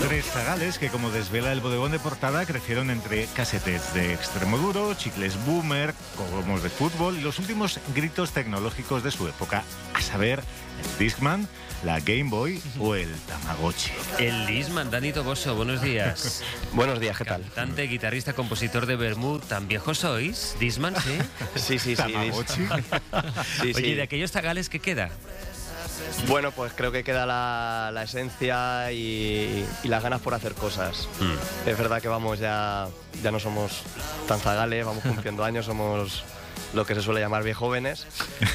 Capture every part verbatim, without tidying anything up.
Tres zagales que, como desvela el bodegón de portada, crecieron entre casetes de extremo duro, chicles boomer, cromos de fútbol y los últimos gritos tecnológicos de su época, a saber, el Discman, la Game Boy o el Tamagotchi. El Discman, Dani Toboso, buenos días. Buenos días, ¿qué tal? Cantante, guitarrista, compositor de Vermú, ¿tan viejos sois? ¿Discman, sí? Sí, sí, sí. Tamagotchi. sí, Oye, sí. ¿de aquellos zagales qué queda? Bueno, pues creo que queda la, la esencia y, y las ganas por hacer cosas. Mm. Es verdad que vamos ya, ya no somos tan zagales, vamos cumpliendo años, somos lo que se suele llamar viejóvenes,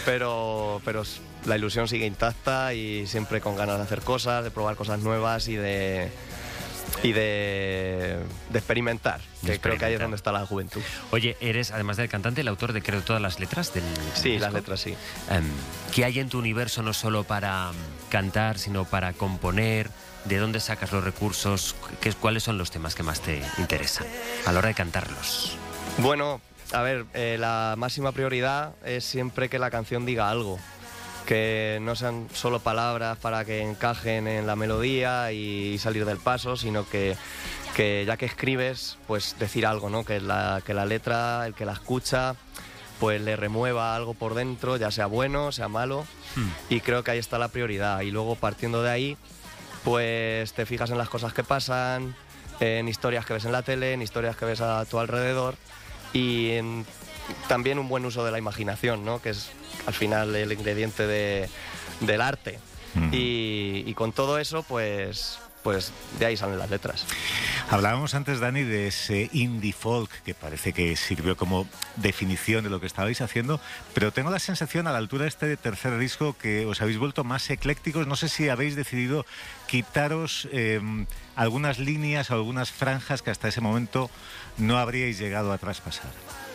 pero, pero la ilusión sigue intacta y siempre con ganas de hacer cosas, de probar cosas nuevas y de... y de, de experimentar, que de creo que ahí es donde está la juventud. Oye, eres, además del cantante, el autor de, creo, todas las letras del Sí, disco. las letras, sí. Um, ¿Qué hay en tu universo no solo para um, cantar, sino para componer? ¿De dónde sacas los recursos? ¿Qué, ¿Cuáles son los temas que más te interesan a la hora de cantarlos? Bueno, a ver, eh, la máxima prioridad es siempre que la canción diga algo, que no sean solo palabras para que encajen en la melodía y salir del paso, sino que, que ya que escribes, pues decir algo, ¿no? Que la, que la letra, el que la escucha, pues le remueva algo por dentro, ya sea bueno, sea malo, hmm. y creo que ahí está la prioridad. Y luego, partiendo de ahí, pues te fijas en las cosas que pasan, en historias que ves en la tele, en historias que ves a tu alrededor, y en, también un buen uso de la imaginación, ¿no? Que es al final el ingrediente de, del arte. Mm. Y, y con todo eso, pues, pues de ahí salen las letras. Hablábamos antes, Dani, de ese indie folk que parece que sirvió como definición de lo que estabais haciendo, pero tengo la sensación a la altura de este tercer disco que os habéis vuelto más eclécticos. No sé si habéis decidido quitaros eh, algunas líneas o algunas franjas que hasta ese momento no habríais llegado a traspasar.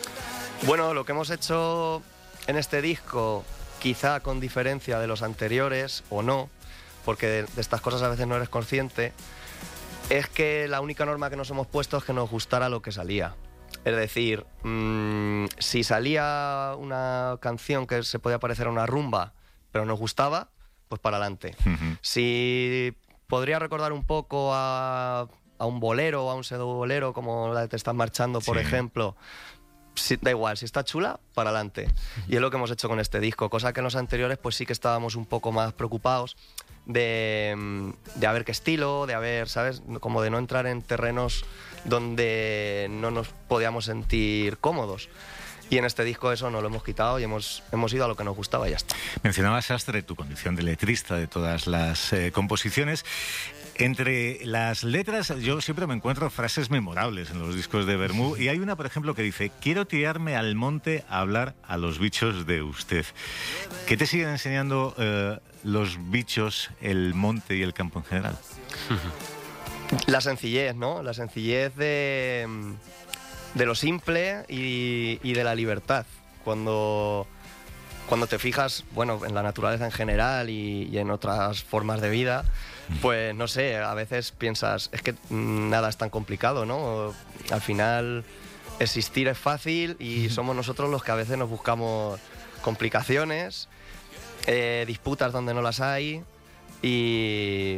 Bueno, lo que hemos hecho en este disco, quizá con diferencia de los anteriores, o no, porque de, de estas cosas a veces no eres consciente, es que la única norma que nos hemos puesto es que nos gustara lo que salía. Es decir, mmm, si salía una canción que se podía parecer a una rumba, pero nos gustaba, pues para adelante. Uh-huh. Si podría recordar un poco a, a un bolero o a un pseudo bolero, como la de Te estás marchando, por sí. ejemplo, si, da igual, si está chula, para adelante. Uh-huh. Y es lo que hemos hecho con este disco, cosa que en los anteriores pues sí que estábamos un poco más preocupados de, de a ver qué estilo, de a ver, ¿sabes? Como de no entrar en terrenos donde no nos podíamos sentir cómodos. Y en este disco eso no lo hemos quitado y hemos, hemos ido a lo que nos gustaba y ya está. Mencionabas, Sastre, tu condición de letrista de todas las eh, composiciones. Entre las letras yo siempre me encuentro frases memorables en los discos de Vermú y hay una, por ejemplo, que dice: quiero tirarme al monte a hablar a los bichos de usted. ¿Qué te siguen enseñando eh, los bichos, el monte y el campo en general? La sencillez, ¿no? La sencillez de, de lo simple y, y de la libertad. Cuando, cuando te fijas, bueno, en la naturaleza en general y, y en otras formas de vida, pues no sé, a veces piensas, es que nada es tan complicado, ¿no? Al final existir es fácil y somos nosotros los que a veces nos buscamos complicaciones, eh, disputas donde no las hay y,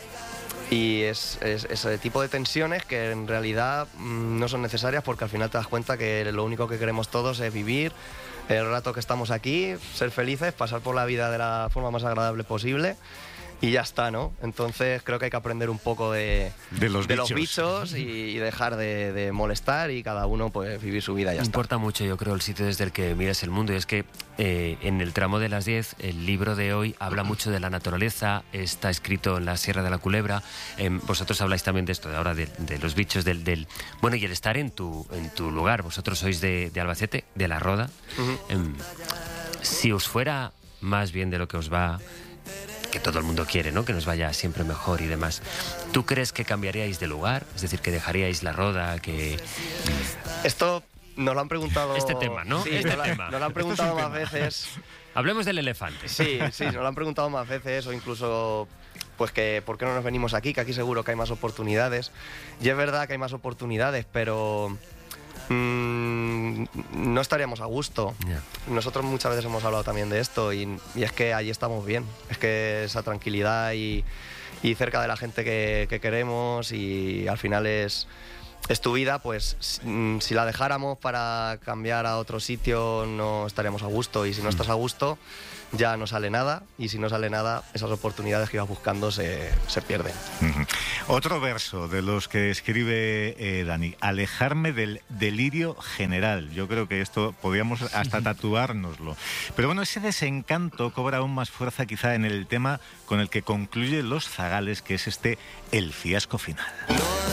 y es, es ese tipo de tensiones que en realidad mmm, no son necesarias, porque al final te das cuenta que lo único que queremos todos es vivir el rato que estamos aquí, ser felices, pasar por la vida de la forma más agradable posible. Y ya está, ¿no? Entonces creo que hay que aprender un poco de, de, los, de bichos. los bichos y, y dejar de, de molestar y cada uno pues vivir su vida y ya está. Importa mucho, yo creo, el sitio desde el que miras el mundo. Y es que eh, en el tramo de las diez, el libro de hoy habla mucho de la naturaleza, está escrito en la Sierra de la Culebra. Eh, vosotros habláis también de esto, de ahora de, de los bichos, del, del... Bueno, y el estar en tu, en tu lugar. Vosotros sois de, de Albacete, de La Roda. Uh-huh. Eh, si os fuera más bien de lo que os va... que todo el mundo quiere, ¿no? Que nos vaya siempre mejor y demás. ¿Tú crees que cambiaríais de lugar? Es decir, que dejaríais La Roda, que... Esto nos lo han preguntado... Este tema, ¿no? Sí, este nos, tema. La, nos lo han preguntado más veces. Hablemos del elefante. Sí, sí, nos lo han preguntado más veces, o incluso, pues que ¿por qué no nos venimos aquí? Que aquí seguro que hay más oportunidades. Y es verdad que hay más oportunidades, pero... Mmm, no estaríamos a gusto. Yeah. Nosotros muchas veces hemos hablado también de esto y, y es que allí estamos bien. Es que esa tranquilidad y, y cerca de la gente que, que queremos, y al final es, es tu vida, pues si, si la dejáramos para cambiar a otro sitio no estaríamos a gusto, y si no estás a gusto ya no sale nada, y si no sale nada, esas oportunidades que ibas buscando se, se pierden. Uh-huh. Otro verso de los que escribe eh, Dani: alejarme del delirio general. Yo creo que esto podríamos hasta tatuárnoslo. Pero bueno, ese desencanto cobra aún más fuerza quizá en el tema con el que concluye Los Zagales, que es este: el fiasco final.